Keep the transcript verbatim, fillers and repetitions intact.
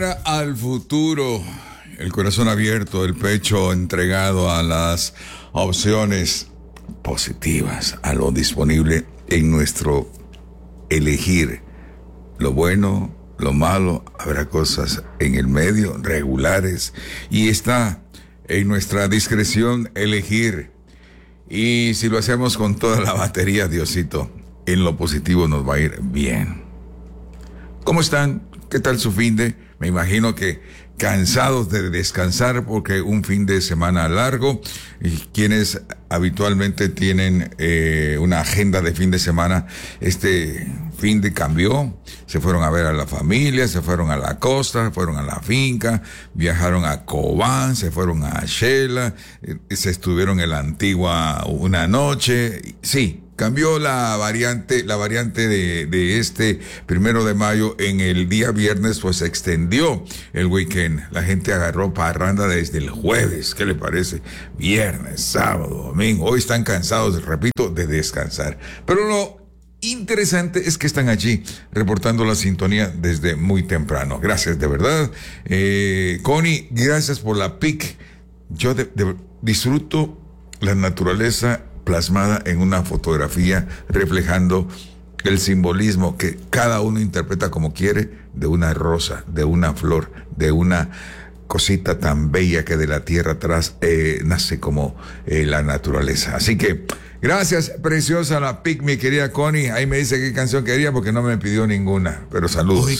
Al futuro, el corazón abierto, el pecho entregado a las opciones positivas, a lo disponible en nuestro elegir. Lo bueno, lo malo, habrá cosas en el medio, regulares, y está en nuestra discreción elegir. Y si lo hacemos con toda la batería, Diosito, en lo positivo nos va a ir bien. ¿Cómo están? ¿Qué tal su fin de? Me imagino que cansados de descansar porque un fin de semana largo, y quienes habitualmente tienen eh, una agenda de fin de semana, este fin de cambió, se fueron a ver a la familia, se fueron a la costa, fueron a la finca, viajaron a Cobán, se fueron a Shela, eh, se estuvieron en la Antigua una noche, sí. Cambió la variante, la variante de, de este primero de mayo. En el día viernes, pues se extendió el weekend. La gente agarró parranda desde el jueves. ¿Qué le parece? Viernes, sábado, domingo. Hoy están cansados, repito, de descansar. Pero lo interesante es que están allí reportando la sintonía desde muy temprano. Gracias, de verdad. Eh, Connie, gracias por la P I C. Yo de, de, disfruto la naturaleza plasmada en una fotografía reflejando el simbolismo que cada uno interpreta como quiere de una rosa, de una flor, de una cosita tan bella que de la tierra atrás eh, nace como eh, la naturaleza. Así que gracias, preciosa la P I C, mi querida Connie. Ahí me dice qué canción quería porque no me pidió ninguna, pero saludos. Hoy